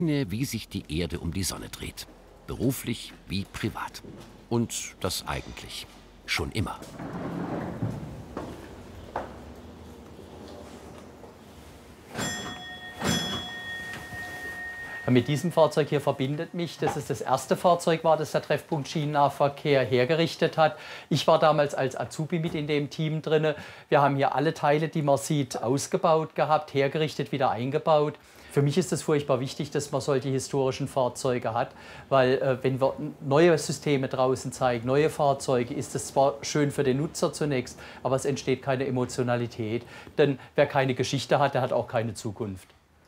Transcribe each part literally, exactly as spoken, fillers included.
Wie sich die Erde um die Sonne dreht. Beruflich wie privat. Und das eigentlich. Schon immer. Mit diesem Fahrzeug hier verbindet mich, dass es das erste Fahrzeug war, das der Treffpunkt Schienennahverkehr hergerichtet hat. Ich war damals als Azubi mit in dem Team drin. Wir haben hier alle Teile, die man sieht, ausgebaut gehabt, hergerichtet, wieder eingebaut. Für mich ist es furchtbar wichtig, dass man solche historischen Fahrzeuge hat, weil äh, wenn wir neue Systeme draußen zeigen, neue Fahrzeuge, ist es zwar schön für den Nutzer zunächst, aber es entsteht keine Emotionalität. Denn wer keine Geschichte hat, der hat auch keine Zukunft.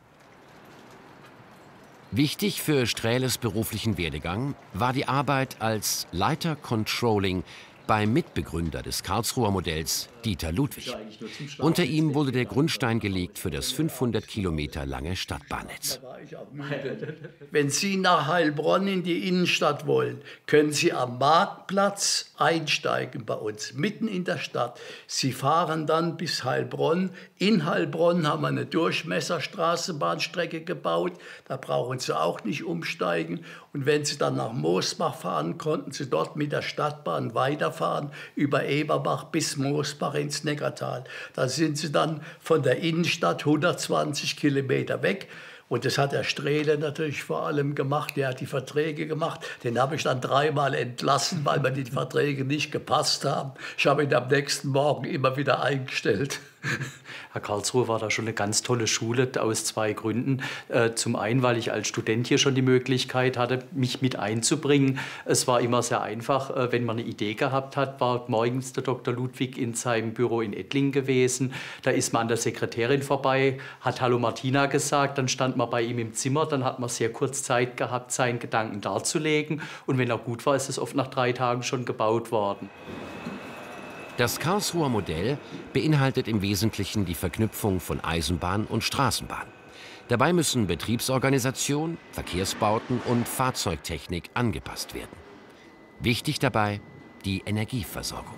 Wichtig für Strähles beruflichen Werdegang war die Arbeit als Leiter Controlling beim Mitbegründer des Karlsruher Modells, Dieter Ludwig. Unter ihm wurde der Grundstein gelegt für das fünfhundert Kilometer lange Stadtbahnnetz. Wenn Sie nach Heilbronn in die Innenstadt wollen, können Sie am Marktplatz einsteigen bei uns, mitten in der Stadt. Sie fahren dann bis Heilbronn. In Heilbronn haben wir eine Durchmesserstraßenbahnstrecke gebaut. Da brauchen Sie auch nicht umsteigen. Und wenn Sie dann nach Moosbach fahren, konnten Sie dort mit der Stadtbahn weiterfahren, über Eberbach bis Moosbach ins Neckartal. Da sind Sie dann von der Innenstadt hundertzwanzig Kilometer weg. Und das hat der Strähle natürlich vor allem gemacht. Der hat die Verträge gemacht. Den habe ich dann dreimal entlassen, weil mir die Verträge nicht gepasst haben. Ich habe ihn am nächsten Morgen immer wieder eingestellt. Herr Karlsruhe war da schon eine ganz tolle Schule aus zwei Gründen. Äh, zum einen, weil ich als Student hier schon die Möglichkeit hatte, mich mit einzubringen. Es war immer sehr einfach, äh, wenn man eine Idee gehabt hat, war morgens der Doktor Ludwig in seinem Büro in Ettlingen gewesen. Da ist man an der Sekretärin vorbei, hat Hallo Martina gesagt, dann stand man bei ihm im Zimmer, dann hat man sehr kurz Zeit gehabt, seinen Gedanken darzulegen. Und wenn er gut war, ist es oft nach drei Tagen schon gebaut worden. Das Karlsruher Modell beinhaltet im Wesentlichen die Verknüpfung von Eisenbahn und Straßenbahn. Dabei müssen Betriebsorganisation, Verkehrsbauten und Fahrzeugtechnik angepasst werden. Wichtig dabei die Energieversorgung.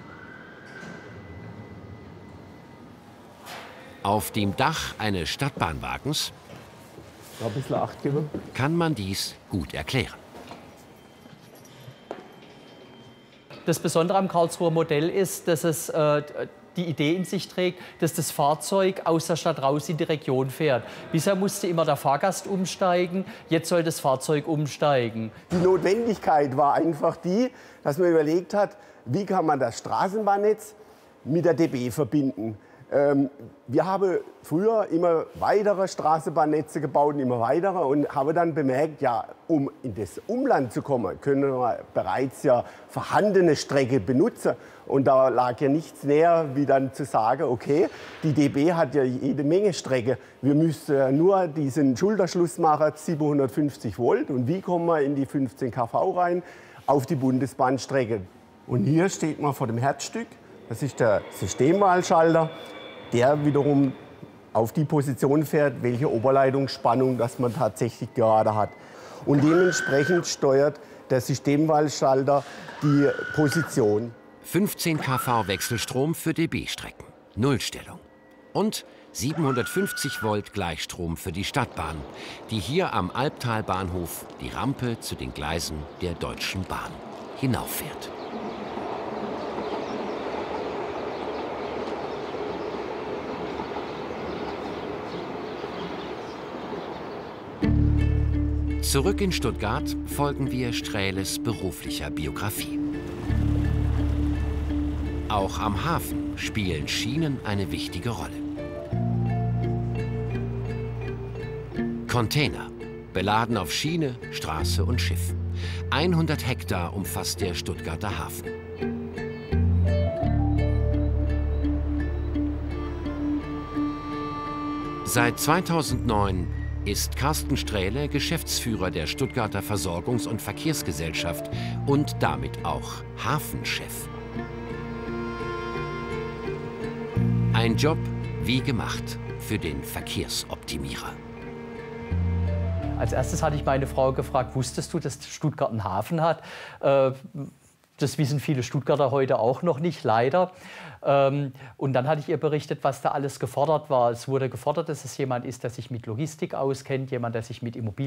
Auf dem Dach eines Stadtbahnwagens ein bisschen Acht geben. Kann man dies gut erklären. Das Besondere am Karlsruher Modell ist, dass es äh, die Idee in sich trägt, dass das Fahrzeug aus der Stadt raus in die Region fährt. Bisher musste immer der Fahrgast umsteigen, jetzt soll das Fahrzeug umsteigen. Die Notwendigkeit war einfach die, dass man überlegt hat, wie kann man das Straßenbahnnetz mit der D B verbinden. Ähm, wir haben früher immer weitere Straßenbahnnetze gebaut, immer weitere, und haben dann bemerkt, ja, um in das Umland zu kommen, können wir bereits ja vorhandene Strecke benutzen. Und da lag ja nichts näher, wie dann zu sagen, okay, die D B hat ja jede Menge Strecke. Wir müssen ja nur diesen Schulterschluss machen, siebenhundertfünfzig Volt. Und wie kommen wir in die fünfzehn Kilometer pro Stunde rein? Auf die Bundesbahnstrecke. Und hier steht man vor dem Herzstück. Das ist der Systemwahlschalter, der wiederum auf die Position fährt, welche Oberleitungsspannung das man tatsächlich gerade hat. Und dementsprechend steuert der Systemwahlschalter die Position. fünfzehn Kilowatt Wechselstrom für D B-Strecken, Nullstellung. Und siebenhundertfünfzig Volt Gleichstrom für die Stadtbahn, die hier am Albtalbahnhof die Rampe zu den Gleisen der Deutschen Bahn hinauffährt. Zurück in Stuttgart folgen wir Strähles beruflicher Biografie. Auch am Hafen spielen Schienen eine wichtige Rolle. Container, beladen auf Schiene, Straße und Schiff. hundert Hektar umfasst der Stuttgarter Hafen. Seit zweitausendneun ist Carsten Strähle Geschäftsführer der Stuttgarter Versorgungs- und Verkehrsgesellschaft und damit auch Hafenchef. Ein Job wie gemacht für den Verkehrsoptimierer. Als erstes hatte ich meine Frau gefragt, wusstest du, dass Stuttgart einen Hafen hat? Äh, Das wissen viele Stuttgarter heute auch noch nicht, leider. Und dann hatte ich ihr berichtet, was da alles gefordert war. Es wurde gefordert, dass es jemand ist, der sich mit Logistik auskennt, jemand, der sich mit Immobilien